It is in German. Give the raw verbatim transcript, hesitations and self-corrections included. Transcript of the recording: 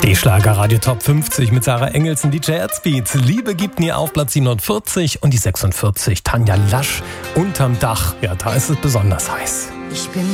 Die Schlagerradio Top fünfzig mit Sarah Engelsen, D J Herzbeat. Liebe gibt nie auf Platz siebenundvierzig und die sechsundvierzig. Tanja Lasch, Unterm Dach. Ja, da ist es besonders heiß. Ich bin